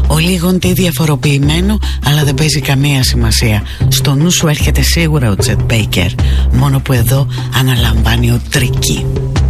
Ο λίγον τι διαφοροποιημένο, αλλά δεν παίζει καμία σημασία. Στο νου σου έρχεται σίγουρα ο Τσετ Μπέικερ, μόνο που εδώ αναλαμβάνει ο Τρίκι.